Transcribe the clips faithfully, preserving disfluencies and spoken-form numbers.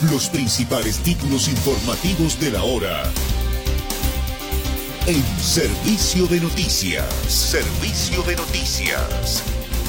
Los principales títulos informativos de la hora. En Servicio de Noticias. Servicio de Noticias.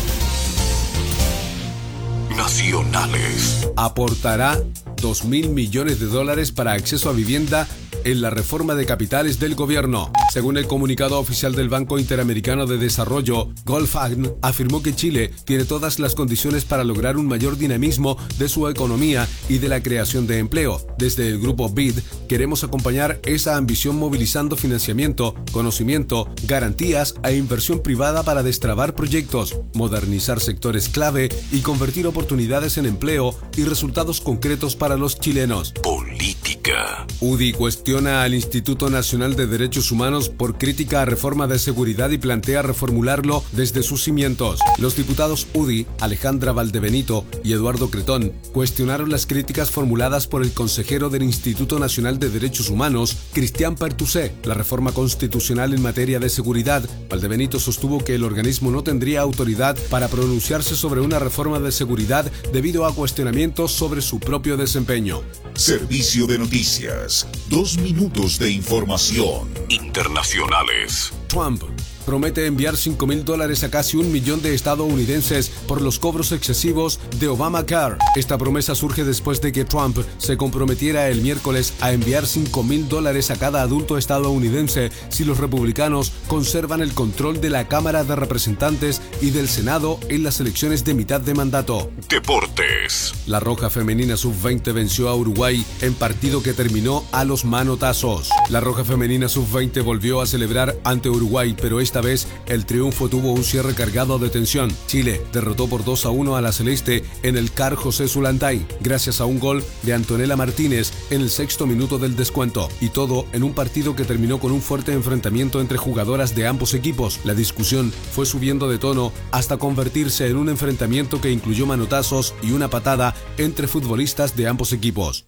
Nacionales. Aportará dos mil millones de dólares para acceso a vivienda en la reforma de capitales del gobierno. Según el comunicado oficial del Banco Interamericano de Desarrollo, Goldfund afirmó que Chile tiene todas las condiciones para lograr un mayor dinamismo de su economía y de la creación de empleo. Desde el grupo B I D queremos acompañar esa ambición movilizando financiamiento, conocimiento, garantías e inversión privada para destrabar proyectos, modernizar sectores clave y convertir oportunidades en empleo y resultados concretos para los chilenos. Política. U D I cuestiona al Instituto Nacional de Derechos Humanos por crítica a reforma de seguridad y plantea reformularlo desde sus cimientos. Los diputados U D I, Alejandra Valdebenito y Eduardo Cretón, cuestionaron las críticas formuladas por el consejero del Instituto Nacional de Derechos Humanos, Cristian Pertusé, la reforma constitucional en materia de seguridad. Valdebenito sostuvo que el organismo no tendría autoridad para pronunciarse sobre una reforma de seguridad debido a cuestionamientos sobre su propio desempeño. Servicio de Noticias. Dos minutos de información. Internacionales. Trump promete enviar cinco mil dólares a casi un millón de estadounidenses por los cobros excesivos de Obamacare. Esta promesa surge después de que Trump se comprometiera el miércoles a enviar cinco mil dólares a cada adulto estadounidense si los republicanos conservan el control de la Cámara de Representantes y del Senado en las elecciones de mitad de mandato. Deportes. La Roja Femenina sub veinte venció a Uruguay en partido que terminó a los manotazos. La Roja Femenina sub veinte volvió a celebrar ante Uruguay, pero esta vez el triunfo tuvo un cierre cargado de tensión. Chile derrotó por dos a uno a la Celeste en el C A R José Zulantay, gracias a un gol de Antonella Martínez en el sexto minuto del descuento. Y todo en un partido que terminó con un fuerte enfrentamiento entre jugadoras de ambos equipos. La discusión fue subiendo de tono hasta convertirse en un enfrentamiento que incluyó manotazos y una patada entre futbolistas de ambos equipos.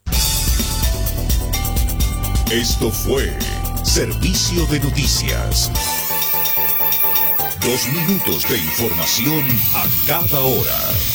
Esto fue Servicio de Noticias. Dos minutos de información a cada hora.